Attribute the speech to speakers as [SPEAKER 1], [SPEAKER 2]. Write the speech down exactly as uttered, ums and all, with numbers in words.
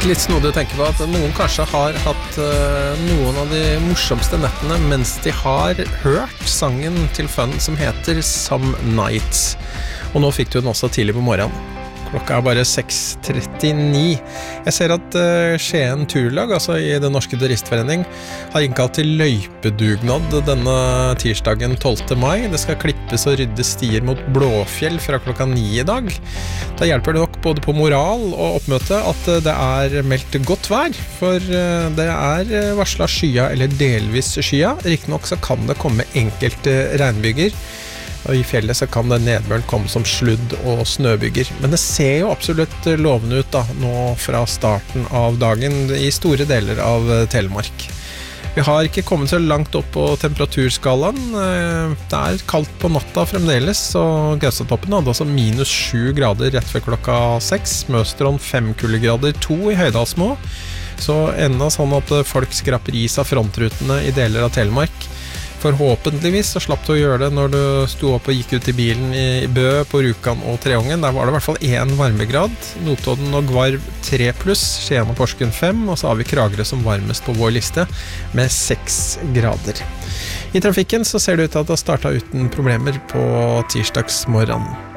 [SPEAKER 1] litt snodig å tenke på at noen kanskje har hatt uh, noen av de morsomste nettene mens de har hørt sangen til Fun som heter Some Nights. Og nå fikk du den også tidlig på morgenen. Klokka er bare seks trettini. Jeg ser at uh, Skien Turlag, altså i Den Norske Turistforening, har innkalt til løypedugnad denne tirsdagen tolvte mai. Det skal klippes og ryddes stier mot Blåfjell fra klokka ni i dag. Da hjelper det nok både på moral og oppmøte at uh, det er meldt godt vær, for uh, det er varslet skya eller delvis skya. Riktignok så kan det komme enkelte regnbyger, og i fjellet så kan den nedbøren komme som sludd og snøbyger. Men det ser jo absolutt lovende ut da, nå fra starten av dagen i store deler av Telemark. Vi har ikke kommet så langt opp på temperaturskalaen. Det er kaldt på natta fremdeles, og Gaustatoppen hadde altså minus sju grader rett før klokka seks. Møstron fem kuldegrader, to i Høydalsmo. Så enda sånn at folk skraper is av frontrutene i deler av Telemark. Forhåpentligvis så slapp du å gjøre det når du sto opp og gikk ut i bilen i Bø, på Rjukan og Treungen. Der var det i hvert fall én varmegrad. Notodden og Gvarv tre pluss, Skien og Porsgrunn fem, og så har vi Kragerø som varmest på vår liste med seks grader. I trafikken så ser det ut til at det har startet uten problemer på tirsdagsmorgenen.